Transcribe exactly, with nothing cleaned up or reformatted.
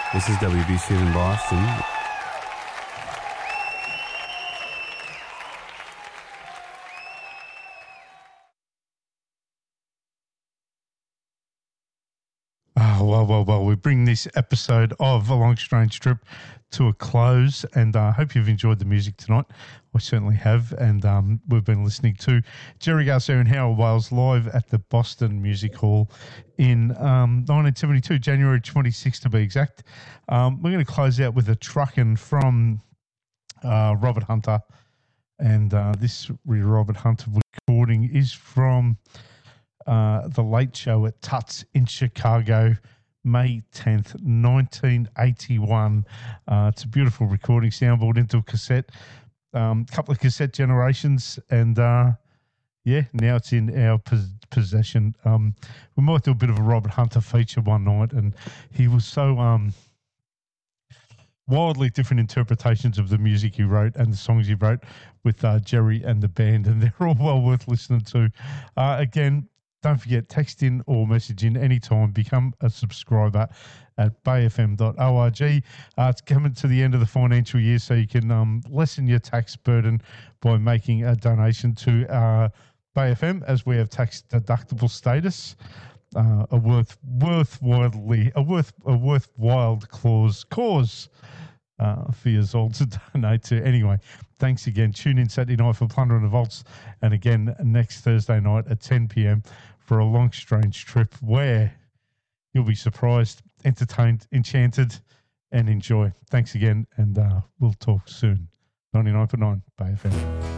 This is W B C in Boston. Oh, well, well, well, we bring this episode of A Long Strange Trip to a close, and I uh, hope you've enjoyed the music tonight. I certainly have, and um, we've been listening to Jerry Garcia and Howard Wales live at the Boston Music Hall in um, nineteen seventy-two, January twenty-sixth to be exact. Um, we're going to close out with a truckin' from uh, Robert Hunter, and uh, this Robert Hunter recording is from Uh, the Late Show at Tuts in Chicago, May tenth, nineteen eighty-one. Uh, it's a beautiful recording, soundboard into a cassette, a um, couple of cassette generations, and uh, yeah, now it's in our pos- possession. Um, we might do a bit of a Robert Hunter feature one night, and he was so um, wildly different interpretations of the music he wrote and the songs he wrote with uh, Jerry and the band, and they're all well worth listening to. Uh, again, don't forget, text in or message in anytime. Become a subscriber at bay f m dot org. Uh, it's coming to the end of the financial year, so you can um, lessen your tax burden by making a donation to uh, Bay F M, as we have tax deductible status. Uh, a worth worthwhilely a worth a worthwhile clause cause uh, for your all to donate to. Anyway, thanks again. Tune in Saturday night for Plunder and the Vaults, and again next Thursday night at ten p.m. for A Long Strange Trip, where you'll be surprised, entertained, enchanted, and enjoy. Thanks again, and uh, we'll talk soon. ninety-nine point nine Bay F M.